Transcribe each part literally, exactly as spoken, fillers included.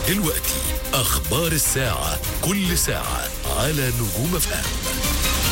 دلوقتي أخبار الساعة، كل ساعة على نجوم اف ام.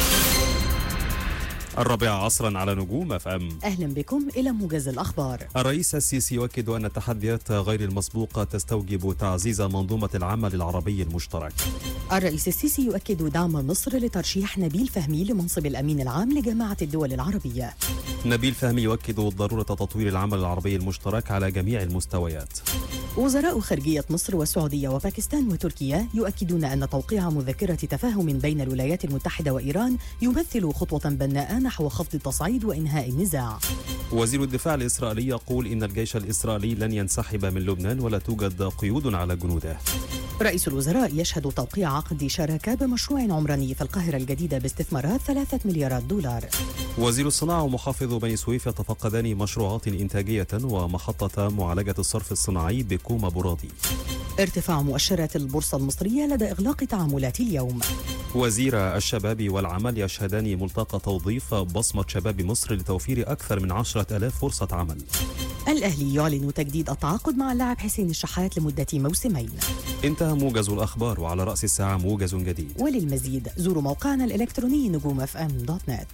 الرابعة عصرا على نجوم اف ام. أهلا بكم إلى موجز الأخبار. الرئيس السيسي يؤكد أن التحديات غير المسبوقة تستوجب تعزيز منظومة العمل العربي المشترك. الرئيس السيسي يؤكد دعم مصر لترشيح نبيل فهمي لمنصب الأمين العام لجامعة الدول العربية. نبيل فهمي يؤكد ضرورة تطوير العمل العربي المشترك على جميع المستويات. وزراء خارجية مصر والسعودية وباكستان وتركيا يؤكدون أن توقيع مذكرة تفاهم بين الولايات المتحدة وإيران يمثل خطوة بناءة نحو خفض التصعيد وإنهاء النزاع. وزير الدفاع الإسرائيلي يقول إن الجيش الإسرائيلي لن ينسحب من لبنان ولا توجد قيود على جنوده. رئيس الوزراء يشهد توقيع عقد شراكة بمشروع عمراني في القاهرة الجديدة باستثمارات ثلاثة مليارات دولار. وزير الصناعة ومحافظ بني سويف يتفقدان مشروعات إنتاجية ومحطة معالجة الصرف الصناعي بكوم بورادي. ارتفاع مؤشرات البورصة المصرية لدى إغلاق تعاملات اليوم. وزير الشباب والعمل يشهدان ملتقى توظيف بصمة شباب مصر لتوفير أكثر من عشرة آلاف فرصة عمل. الأهلي يعلن تجديد التعاقد مع اللاعب حسين الشحات لمدة موسمين. انتهى موجز الأخبار، وعلى رأس الساعة موجز جديد. وللمزيد زوروا موقعنا الإلكتروني نجوم اف ام دوت نت.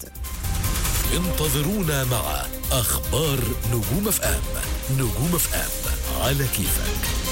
انتظرونا مع أخبار نجوم اف ام. نجوم اف ام على كيفك.